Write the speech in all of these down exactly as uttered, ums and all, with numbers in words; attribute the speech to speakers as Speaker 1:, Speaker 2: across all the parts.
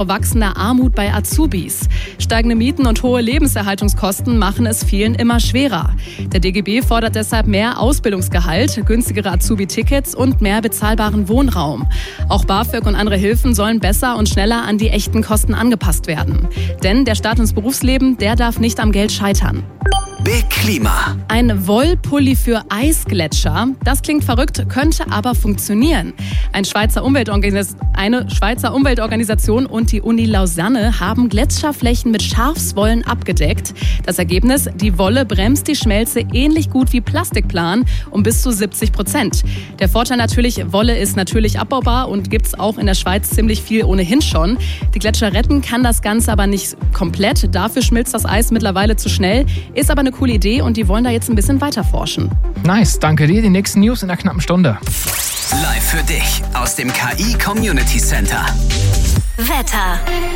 Speaker 1: wachsender Armut bei Azubis. Steigende Mieten und hohe Lebenserhaltungskosten machen es vielen immer schwerer. Der D G B fordert deshalb mehr Ausbildungsgehalt, günstigere Azubi-Tickets und mehr bezahlbaren Wohnraum. Auch BAföG und andere Hilfen sollen besser und schneller an die echten Kosten angepasst werden. Denn der Start ins Berufsleben, der darf nicht am Geld scheitern.
Speaker 2: Big Klima.
Speaker 1: Ein Wollpulli für Eisgletscher. Das klingt verrückt, könnte aber funktionieren. Ein Schweizer Umweltorganis- eine Schweizer Umweltorganisation und die Uni Lausanne haben Gletscherflächen mit Schafswollen abgedeckt. Das Ergebnis, die Wolle bremst die Schmelze ähnlich gut wie Plastikplan um bis zu siebzig Prozent. Der Vorteil natürlich, Wolle ist natürlich abbaubar und gibt's auch in der Schweiz ziemlich viel ohnehin schon. Die Gletscher retten kann das Ganze aber nicht komplett. Dafür schmilzt das Eis mittlerweile zu schnell. Ist aber eine coole Idee und die wollen da jetzt ein bisschen weiter forschen.
Speaker 3: Nice, danke dir. Die nächsten News in einer knappen Stunde.
Speaker 2: Live für dich aus dem K I Community Center.
Speaker 4: Wetter.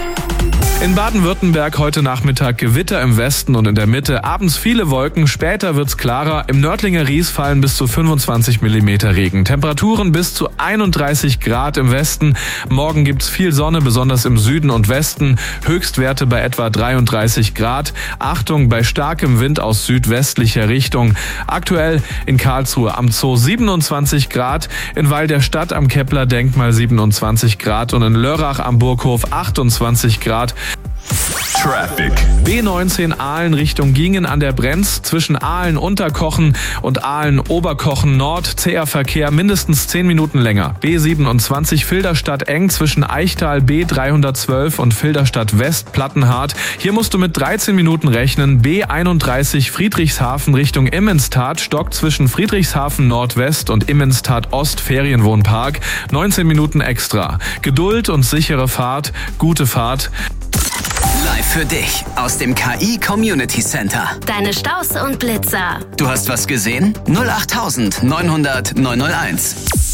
Speaker 5: In Baden-Württemberg heute Nachmittag Gewitter im Westen und in der Mitte, abends viele Wolken, später wird's klarer. Im Nördlinger Ries fallen bis zu fünfundzwanzig Millimeter Regen. Temperaturen bis zu einunddreißig Grad im Westen. Morgen gibt's viel Sonne, besonders im Süden und Westen. Höchstwerte bei etwa dreiunddreißig Grad. Achtung bei starkem Wind aus südwestlicher Richtung. Aktuell in Karlsruhe am Zoo siebenundzwanzig Grad, in Weil der Stadt am Kepler-Denkmal siebenundzwanzig Grad und in Lörrach am Burghof achtundzwanzig Grad.
Speaker 6: Traffic.
Speaker 5: B neunzehn Aalen Richtung Gingen an der Brenz, zwischen Aalen Unterkochen und Aalen Oberkochen Nord, zäher Verkehr mindestens zehn Minuten länger. B siebenundzwanzig Filderstadt eng zwischen Eichtal B dreihundertzwölf und Filderstadt West Plattenhardt. Hier musst du mit dreizehn Minuten rechnen. B einunddreißig Friedrichshafen Richtung Immenstadt stockt zwischen Friedrichshafen Nordwest und Immenstadt Ost Ferienwohnpark. neunzehn Minuten extra. Geduld und sichere Fahrt, gute Fahrt.
Speaker 2: Live für dich aus dem K I Community Center.
Speaker 4: Deine Staus und Blitzer.
Speaker 2: Du hast was gesehen? null acht neunhundert neunhunderteins.